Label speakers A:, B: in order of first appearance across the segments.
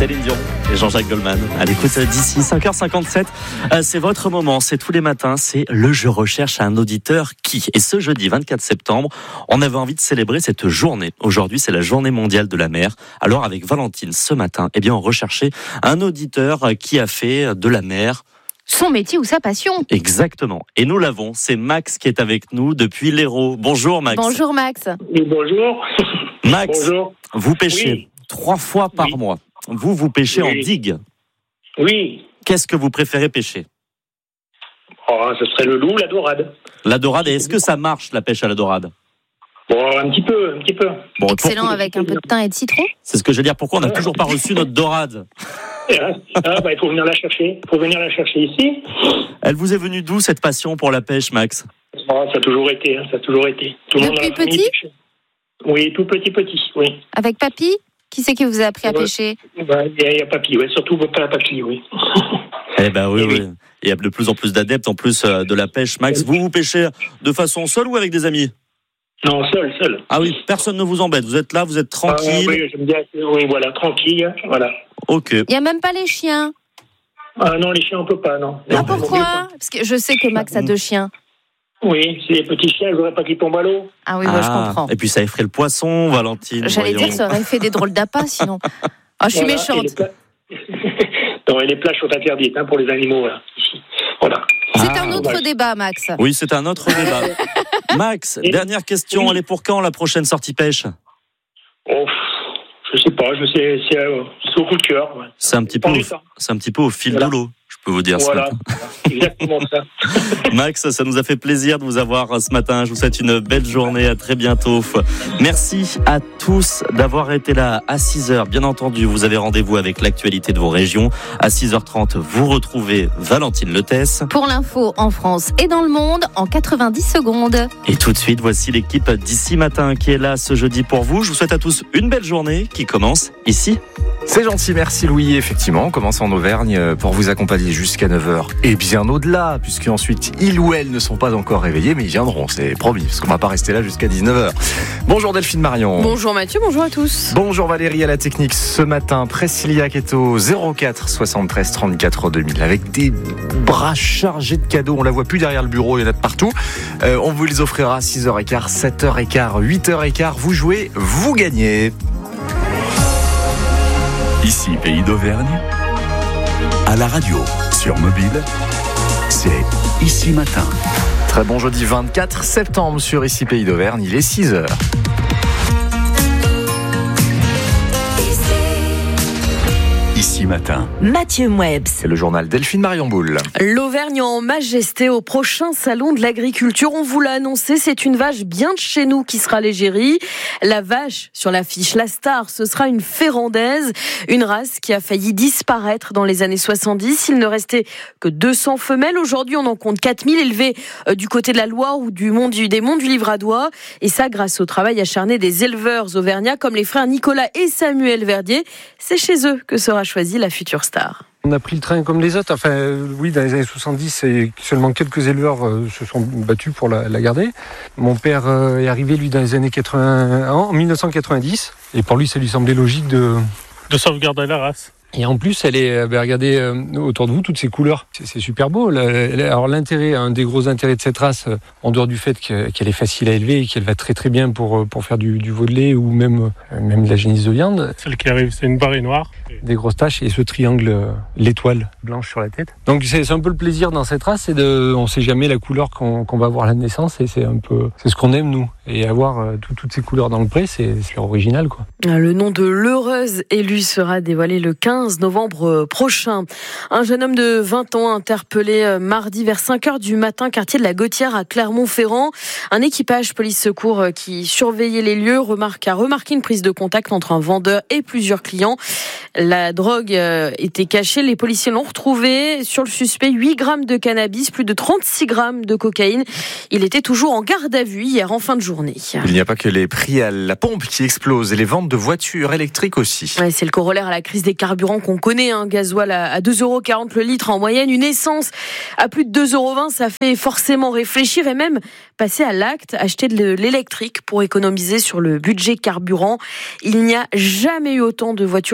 A: Céline Dion et Jean-Jacques Goldman à l'écoute d'ici 5h57. C'est votre moment, c'est tous les matins, c'est le Je recherche un auditeur qui. Et ce jeudi 24 septembre, on avait envie de célébrer cette journée. Aujourd'hui, c'est la journée mondiale de la mer. Alors avec Valentine, ce matin, on recherchait un auditeur qui a fait de la mer
B: son métier ou sa passion.
A: Exactement. Et nous l'avons, c'est Max qui est avec nous depuis l'Hérault. Bonjour Max.
B: Bonjour Max.
C: Oui, bonjour.
A: Max,
C: bonjour.
A: Vous pêchez 3 fois par mois. Vous pêchez en digue.
C: Oui.
A: Qu'est-ce que vous préférez pêcher ?
C: Ce serait le loup, la dorade.
A: La dorade, et est-ce que ça marche la pêche à la dorade ?
C: Un petit peu.
A: Bon,
B: excellent, avec un peu de thym et de citron.
A: C'est ce que je veux dire, pourquoi on n'a toujours pas reçu notre dorade ?
C: Il faut venir la chercher. Ici.
A: Elle vous est venue d'où cette passion pour la pêche, Max ?
C: Ça a toujours été. Tout le monde
B: depuis petit ?
C: Oui, tout petit, oui.
B: Avec papy ? Qui c'est qui vous a appris à pêcher ?
C: Il y a papy, surtout papy, oui.
A: Oui. Il y a de plus en plus d'adeptes en plus de la pêche. Max, vous pêchez de façon seule ou avec des amis ?
C: Non, seul.
A: Ah oui, personne ne vous embête. Vous êtes là, vous êtes tranquille.
C: Oui, j'aime bien. Oui, voilà, tranquille, voilà.
A: Ok.
B: Il n'y a même pas les chiens ?
C: Non, les chiens, on peut pas, non.
B: Pourquoi ? Parce que je sais que Max a 2 chiens.
C: Oui, c'est les petits chiens, je voudrais pas qu'ils tombent à l'eau.
B: Ah oui, je comprends.
A: Et puis ça effraie le poisson, Valentine.
B: J'allais dire, ça aurait fait des drôles d'appâts, sinon. Je suis méchante.
C: Et les plages sont interdites pour les animaux, là, ici. Voilà.
B: C'est un autre débat, Max.
A: Oui, c'est un autre débat. Max, dernière question, elle est pour quand la prochaine sortie pêche ?
C: Je sais pas, c'est au coup de cœur. Ouais.
A: C'est un petit peu au fil de l'eau, je peux vous dire ce matin.
C: Exactement ça.
A: Max, ça nous a fait plaisir de vous avoir ce matin. Je vous souhaite une belle journée, à très bientôt. Merci à tous d'avoir été là à 6h. Bien entendu, vous avez rendez-vous avec l'actualité de vos régions. À 6h30, vous retrouvez Valentine Letès.
B: Pour l'info en France et dans le monde, en 90 secondes.
A: Et tout de suite, voici l'équipe d'ici matin qui est là ce jeudi pour vous. Je vous souhaite à tous une belle journée qui commence ici.
D: C'est gentil, merci Louis. Effectivement, on commence en Auvergne pour vous accompagner jusqu'à 9h et bien au-delà, puisque ensuite ils ou elles ne sont pas encore réveillés, mais ils viendront, c'est promis, parce qu'on va pas rester là jusqu'à 19h. Bonjour Delphine Marion.
E: Bonjour Mathieu, bonjour à tous.
D: Bonjour Valérie à la technique. Ce matin, Priscilla qui est au 04 73 34 2000 avec des bras chargés de cadeaux. On la voit plus derrière le bureau, il y en a de partout. On vous les offrira à 6h15, 7h15, 8h15. Vous jouez, vous gagnez.
F: Ici, Pays d'Auvergne, à la radio, sur mobile, c'est Ici Matin.
D: Très bon jeudi 24 septembre sur Ici Pays d'Auvergne, il est 6h.
F: Ici Matin.
G: Mathieu Mouebs.
D: C'est le journal Delphine Marion Boule.
E: L'Auvergne en majesté au prochain salon de l'agriculture. On vous l'a annoncé, c'est une vache bien de chez nous qui sera l'égérie. La vache sur l'affiche, la star, ce sera une ferrandaise, une race qui a failli disparaître dans les années 70. Il ne restait que 200 femelles. Aujourd'hui, on en compte 4000 élevées du côté de la Loire ou des monts du Livradois. Et ça, grâce au travail acharné des éleveurs auvergnats comme les frères Nicolas et Samuel Verdier. C'est chez eux que sera choisie la future star.
H: On a pris le train comme les autres. Oui, dans les années 70, seulement quelques éleveurs se sont battus pour la garder. Mon père est arrivé, lui, dans les années 80, en 1990. Et pour lui, ça lui semblait logique de sauvegarder la race. Et en plus, regardez autour de vous toutes ces couleurs. C'est super beau. Alors l'intérêt, un des gros intérêts de cette race, en dehors du fait qu'elle est facile à élever et qu'elle va très très bien pour faire du veau de lait ou même de la génisse de viande. Celle qui arrive, c'est une barrée noire, des grosses taches et ce triangle, l'étoile blanche sur la tête. Donc c'est un peu le plaisir dans cette race, on sait jamais la couleur qu'on va avoir à la naissance et c'est ce qu'on aime nous. Et avoir toutes ces couleurs dans le pré, c'est original quoi.
E: Le nom de l'heureuse élue sera dévoilé le 15 novembre prochain. Un jeune homme de 20 ans interpellé mardi vers 5h du matin, quartier de la Gautière à Clermont-Ferrand. Un équipage police-secours qui surveillait les lieux a remarqué une prise de contact entre un vendeur et plusieurs clients. La drogue était cachée. Les policiers l'ont retrouvé. Sur le suspect, 8 grammes de cannabis, plus de 36 grammes de cocaïne. Il était toujours en garde à vue hier en fin de journée.
D: Il n'y a pas que les prix à la pompe qui explosent et les ventes de voitures électriques aussi.
E: Ouais, c'est le corollaire à la crise des carburants qu'on connaît. Gasoil à 2,40 € le litre en moyenne. Une essence à plus de 2,20 €, ça fait forcément réfléchir et même passer à l'acte, acheter de l'électrique pour économiser sur le budget carburant. Il n'y a jamais eu autant de voitures électriques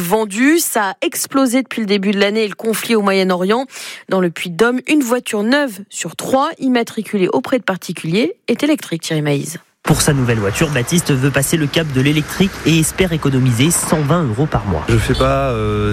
E: vendues. Ça a explosé depuis le début de l'année et le conflit au Moyen-Orient. Dans le Puy-de-Dôme, une voiture neuve sur 3 immatriculée auprès de particuliers est électrique, Thierry Maïs.
G: Pour sa nouvelle voiture, Baptiste veut passer le cap de l'électrique et espère économiser 120 € par mois.
I: Je fais pas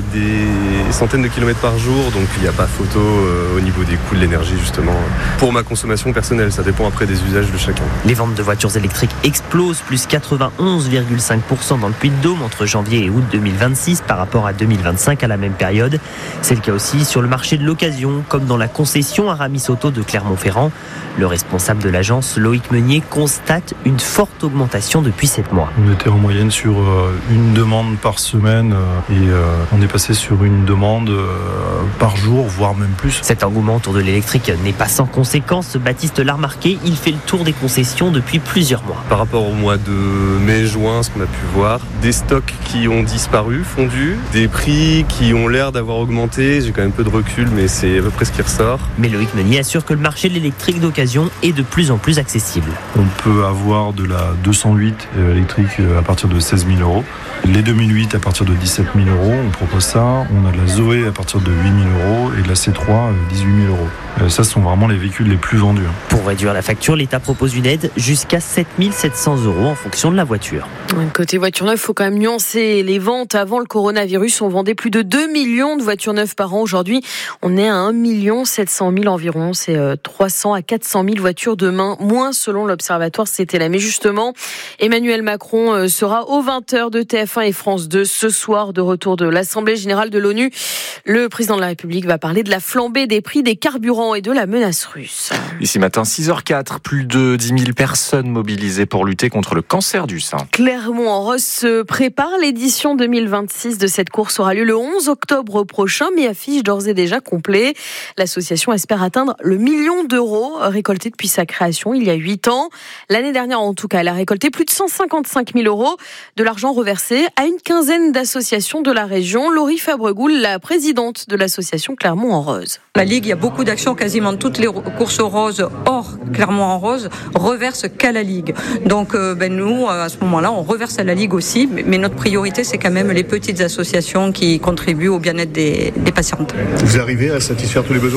I: des centaines de kilomètres par jour, donc il n'y a pas photo au niveau des coûts de l'énergie justement. Pour ma consommation personnelle, ça dépend après des usages de chacun.
G: Les ventes de voitures électriques explosent, plus 91,5% dans le Puy-de-Dôme entre janvier et août 2026 par rapport à 2025 à la même période. C'est le cas aussi sur le marché de l'occasion, comme dans la concession Aramis Auto de Clermont-Ferrand. Le responsable de l'agence, Loïc Meunier, constate une forte augmentation depuis 7 mois.
J: On était en moyenne sur une demande par semaine et on est passé sur une demande par jour, voire même plus.
G: Cet engouement autour de l'électrique n'est pas sans conséquence. Baptiste l'a remarqué, il fait le tour des concessions depuis plusieurs mois.
I: Par rapport au mois de mai-juin, ce qu'on a pu voir, des stocks qui ont disparu, fondus, des prix qui ont l'air d'avoir augmenté. J'ai quand même peu de recul, mais c'est à peu près ce qui ressort.
G: Mais Loïc Meunier assure que le marché de l'électrique d'occasion est de plus en plus accessible.
J: On peut avoir de la 208 électrique à partir de 16 000 €. Les 2008 à partir de 17 000 €, on propose ça. On a de la Zoé à partir de 8 000 € et de la C3 18 000 €. Ça, ce sont vraiment les véhicules les plus vendus.
G: Pour réduire la facture, l'État propose une aide jusqu'à 7 700 € en fonction de la voiture.
E: Côté voiture neuve, il faut quand même nuancer les ventes. Avant le coronavirus, on vendait plus de 2 millions de voitures neuves par an. Aujourd'hui, on est à 1 700 000 environ. C'est 300 à 400 000 voitures demain, moins selon l'Observatoire CTLM. Mais justement, Emmanuel Macron sera aux 20h de TF1 et France 2 ce soir, de retour de l'Assemblée générale de l'ONU. Le président de la République va parler de la flambée des prix des carburants et de la menace russe.
D: Ici matin, 6h04, plus de 10 000 personnes mobilisées pour lutter contre le cancer du sein.
E: Clermont-en-Rose se prépare. L'édition 2026 de cette course aura lieu le 11 octobre prochain, mais affiche d'ores et déjà complet. L'association espère atteindre le 1 million d'euros récoltés depuis sa création il y a 8 ans. L'année dernière, en tout cas, elle a récolté plus de 155 000 €, de l'argent reversé à une quinzaine d'associations de la région. Laurie Fabregoul, la présidente de l'association Clermont-en-Rose.
K: La Ligue, il y a beaucoup d'actions, quasiment toutes les courses roses hors Clermont-en-Rose reversent qu'à la Ligue. Donc nous, à ce moment-là, on reverse à la Ligue aussi, mais notre priorité, c'est quand même les petites associations qui contribuent au bien-être des patientes.
L: Vous arrivez à satisfaire tous les besoins ?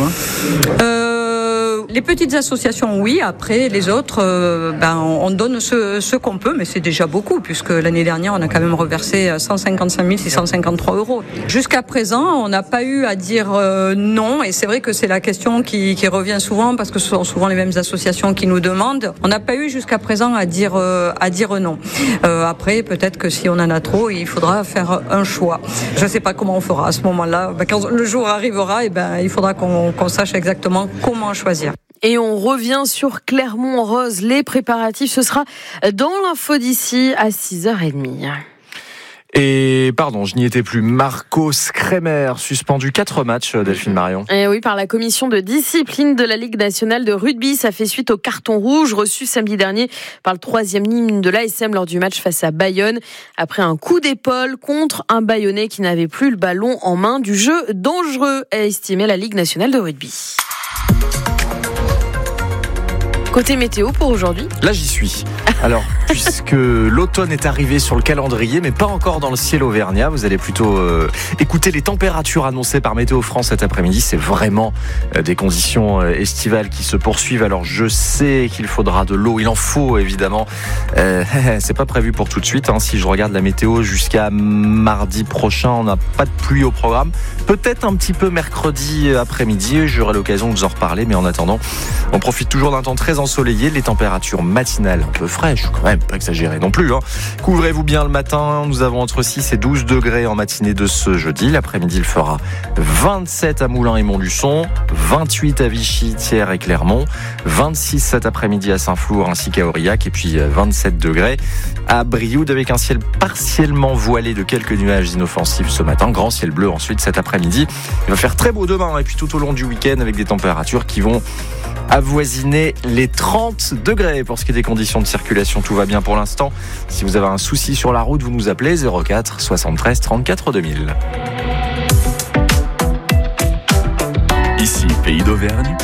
K: Les petites associations, oui. Après, les autres, on donne ce qu'on peut, mais c'est déjà beaucoup, puisque l'année dernière, on a quand même reversé 155 653 €. Jusqu'à présent, on n'a pas eu à dire non, et c'est vrai que c'est la question qui revient souvent, parce que ce sont souvent les mêmes associations qui nous demandent. On n'a pas eu jusqu'à présent à dire non. Après, peut-être que si on en a trop, il faudra faire un choix. Je ne sais pas comment on fera à ce moment-là. Quand le jour arrivera, il faudra qu'on sache exactement comment choisir.
E: Et on revient sur Clermont-en-Rose. Les préparatifs, ce sera dans l'info d'ici à 6h30.
D: Et pardon, je n'y étais plus. Marcos Kremer, suspendu 4 matchs, Delphine Marion.
E: Et oui, par la commission de discipline de la Ligue nationale de rugby. Ça fait suite au carton rouge reçu samedi dernier par le 3e ligne de l'ASM lors du match face à Bayonne. Après un coup d'épaule contre un Bayonnais qui n'avait plus le ballon en main. Du jeu dangereux, a estimé la Ligue nationale de rugby. Côté météo pour aujourd'hui ?
D: Là, j'y suis. Alors, puisque l'automne est arrivé sur le calendrier, mais pas encore dans le ciel auvergnat, vous allez plutôt écouter les températures annoncées par Météo France cet après-midi. C'est vraiment des conditions estivales qui se poursuivent. Alors, je sais qu'il faudra de l'eau. Il en faut, évidemment. C'est pas prévu pour tout de suite. Si je regarde la météo jusqu'à mardi prochain, on n'a pas de pluie au programme. Peut-être un petit peu mercredi après-midi. J'aurai l'occasion de vous en reparler. Mais en attendant, on profite toujours d'un temps très ensoleillé. Les températures matinales un peu fraîches, quand même, pas exagéré non plus. Couvrez-vous bien le matin. Nous avons entre 6 et 12 degrés en matinée de ce jeudi. L'après-midi, il fera 27 à Moulins et Montluçon, 28 à Vichy, Thiers et Clermont, 26 cet après-midi à Saint-Flour ainsi qu'à Aurillac, et puis 27 degrés à Brioude avec un ciel partiellement voilé de quelques nuages inoffensifs ce matin. Grand ciel bleu ensuite cet après-midi. Il va faire très beau demain et puis tout au long du week-end avec des températures qui vont avoisiner les 30 degrés. Pour ce qui est des conditions de circulation, tout va bien pour l'instant. Si vous avez un souci sur la route, vous nous appelez 04 73 34 2000.
F: Ici, Pays d'Auvergne.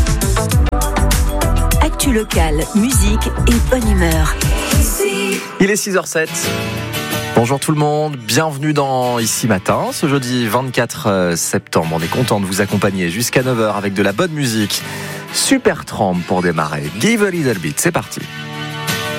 M: Actu locale, musique et bonne humeur.
D: Il est 6h07. Bonjour tout le monde, bienvenue dans Ici Matin, ce jeudi 24 septembre. On est content de vous accompagner jusqu'à 9h avec de la bonne musique. Supertramp pour démarrer. Give a little bit, c'est parti.